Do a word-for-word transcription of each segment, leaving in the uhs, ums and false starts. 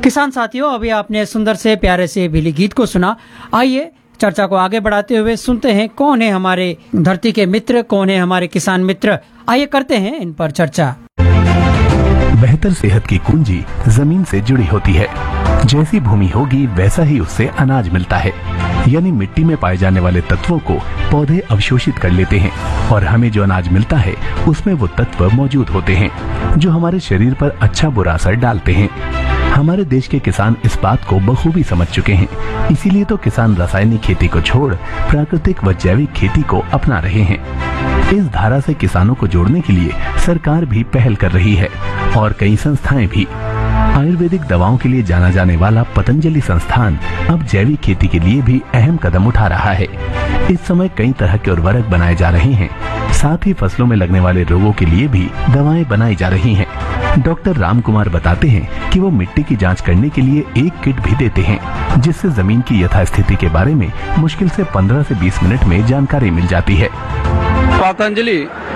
किसान साथियों, अभी आपने सुंदर से प्यारे से भीली गीत को सुना। आइए चर्चा को आगे बढ़ाते हुए सुनते हैं कौन है हमारे धरती के मित्र, कौन है हमारे किसान मित्र। आइए करते हैं इन पर चर्चा। बेहतर सेहत की कुंजी जमीन से जुड़ी होती है। जैसी भूमि होगी वैसा ही उससे अनाज मिलता है। यानी मिट्टी में पाए जाने वाले तत्वों को पौधे अवशोषित कर लेते हैं और हमें जो अनाज मिलता है उसमें वो तत्व मौजूद होते हैं जो हमारे शरीर पर अच्छा बुरा असर डालते हैं। हमारे देश के किसान इस बात को बखूबी समझ चुके हैं, इसीलिए तो किसान रासायनिक खेती को छोड़ प्राकृतिक व जैविक खेती को अपना रहे हैं। इस धारा से किसानों को जोड़ने के लिए सरकार भी पहल कर रही है और कई संस्थाएं भी। आयुर्वेदिक दवाओं के लिए जाना जाने वाला पतंजलि संस्थान अब जैविक खेती के लिए भी अहम कदम उठा रहा है। इस समय कई तरह के उर्वरक बनाए जा रहे हैं, साथ ही फसलों में लगने वाले रोगों के लिए भी दवाएं बनाई जा रही हैं। डॉक्टर राम कुमार बताते हैं कि वो मिट्टी की जांच करने के लिए एक किट भी देते हैं, जिससे जमीन की यथास्थिति के बारे में मुश्किल से पंद्रह से बीस मिनट में जानकारी मिल जाती है। पतंजलि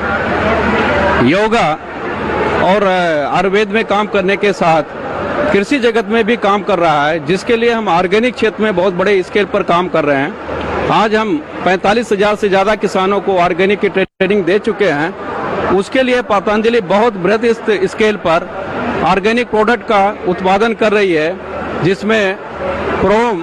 योगा और आयुर्वेद में काम करने के साथ कृषि जगत में भी काम कर रहा है, जिसके लिए हम ऑर्गेनिक क्षेत्र में बहुत बड़े स्केल पर काम कर रहे हैं। आज हम पैंतालीस हजार से ज्यादा किसानों को ऑर्गेनिक की ट्रेनिंग दे चुके हैं। उसके लिए पतंजलि बहुत बृहद स्केल पर ऑर्गेनिक प्रोडक्ट का उत्पादन कर रही है, जिसमें क्रोम,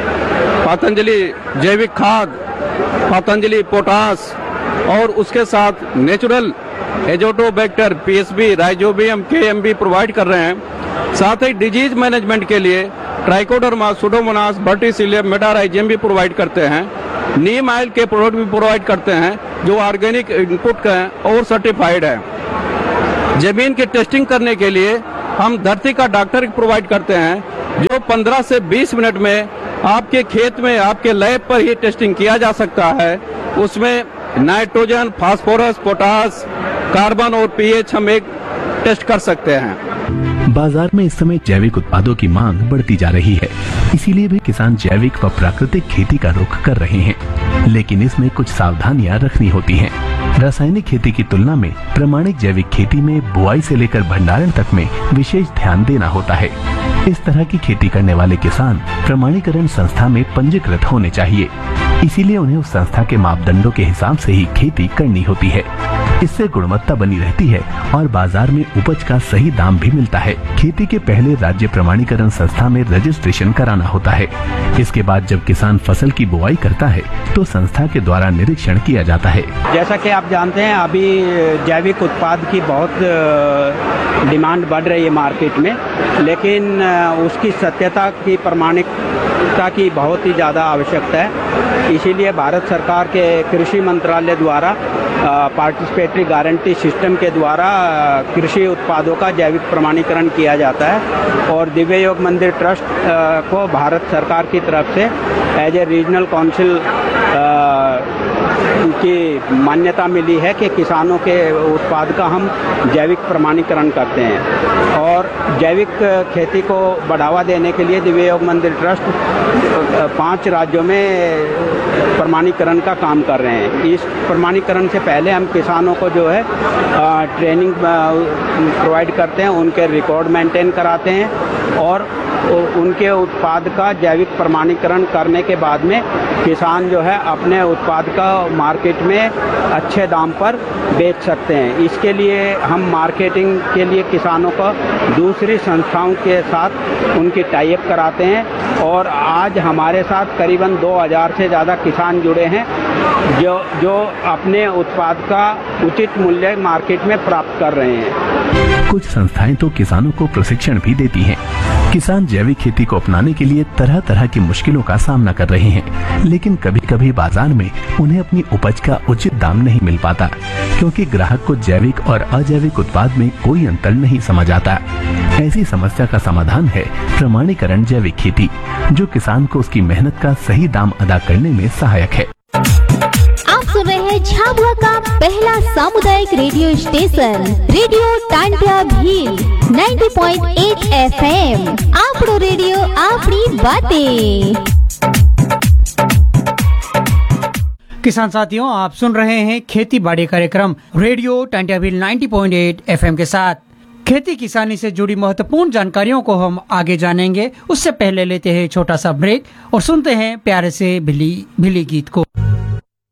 पतंजलि जैविक खाद, पतंजलि पोटास और उसके साथ natural Azotobacter, PSB, rhizobium, KMB provide कर रहे हैं। साथ ही डिजीज मैनेजमेंट के लिए ट्राइकोडर्मा, सुडोमोनास, वर्टिसिलियम, मेटाराइजियम भी प्रोवाइड करते हैं। नीम ऑयल के प्रोडक्ट भी प्रोवाइड करते हैं जो ऑर्गेनिक इनपुट का है और सर्टिफाइड है। जमीन की टेस्टिंग करने के लिए हम धरती का डॉक्टर प्रोवाइड करते हैं जो पंद्रह से बीस मिनट में आपके खेत में, आपके लैब पर ही टेस्टिंग किया जा सकता है। उसमें नाइट्रोजन, फास्फोरस, पोटास, कार्बन और पीएच हम एक टेस्ट कर सकते हैं। बाजार में इस समय जैविक उत्पादों की मांग बढ़ती जा रही है, इसीलिए भी किसान जैविक व प्राकृतिक खेती का रुख कर रहे हैं। लेकिन इसमें कुछ सावधानियां रखनी होती हैं। रासायनिक खेती की तुलना में प्रमाणिक जैविक खेती में बुआई से लेकर भंडारण तक में विशेष ध्यान देना होता है। इस तरह की खेती करने वाले किसान प्रमाणीकरण संस्था में पंजीकृत होने चाहिए, इसीलिए उन्हें उस संस्था के मापदंडों के हिसाब से ही खेती करनी होती है। इससे गुणवत्ता बनी रहती है और बाजार में उपज का सही दाम भी मिलता है। खेती के पहले राज्य प्रमाणीकरण संस्था में रजिस्ट्रेशन कराना होता है। इसके बाद जब किसान फसल की बुआई करता है तो संस्था के द्वारा निरीक्षण किया जाता है। जैसा कि आप जानते हैं, अभी जैविक उत्पाद की बहुत डिमांड बढ़ रही है मार्केट में, लेकिन उसकी सत्यता की, प्रमाणिकता की बहुत ही ज़्यादा आवश्यकता है। इसीलिए भारत सरकार के कृषि मंत्रालय द्वारा पार्टिसिपेटरी गारंटी सिस्टम के द्वारा कृषि उत्पादों का जैविक प्रमाणीकरण किया जाता है और दिव्य योग मंदिर ट्रस्ट को भारत सरकार की तरफ से एज ए रीजनल काउंसिल की मान्यता मिली है कि किसानों के उत्पाद का हम जैविक प्रमाणीकरण करते हैं। और जैविक खेती को बढ़ावा देने के लिए दिव्य योग मंदिर ट्रस्ट पांच राज्यों में प्रमाणीकरण का काम कर रहे हैं। इस प्रमाणीकरण से पहले हम किसानों को जो है ट्रेनिंग प्रोवाइड करते हैं, उनके रिकॉर्ड मेंटेन कराते हैं और उनके उत्पाद का जैविक प्रमाणीकरण करने के बाद में किसान जो है अपने उत्पाद का मार्केट में अच्छे दाम पर बेच सकते हैं। इसके लिए हम मार्केटिंग के लिए किसानों को दूसरी संस्थाओं के साथ उनकी टाई अप कराते हैं और आज हमारे साथ करीबन दो हज़ार से ज़्यादा किसान जुड़े हैं जो जो अपने उत्पाद का उचित मूल्य मार्केट में प्राप्त कर रहे हैं। कुछ संस्थाएं तो किसानों को प्रशिक्षण भी देती हैं। किसान जैविक खेती को अपनाने के लिए तरह तरह की मुश्किलों का सामना कर रहे हैं, लेकिन कभी कभी बाजार में उन्हें अपनी उपज का उचित दाम नहीं मिल पाता, क्योंकि ग्राहक को जैविक और अजैविक उत्पाद में कोई अंतर नहीं समझ आता। ऐसी समस्या का समाधान है प्रमाणीकरण जैविक खेती, जो किसान को उसकी मेहनत का सही दाम अदा करने में सहायक है। आप सुन रहे हैं झाबुआ का पहला सामुदायिक radio station radio Tantia Bhil नब्बे पॉइंट आठ एफ एम। आपड़ो रेडियो आपड़ी बातें। किसान साथियों, आप सुन रहे हैं खेती बाड़ी कार्यक्रम रेडियो टांटिया भील नब्बे पॉइंट आठ एफ एम के साथ। खेती किसानी से जुड़ी महत्वपूर्ण जानकारियों को हम आगे जानेंगे। उससे पहले लेते हैं छोटा सा ब्रेक और सुनते हैं प्यारे से भिली भिली गीत को।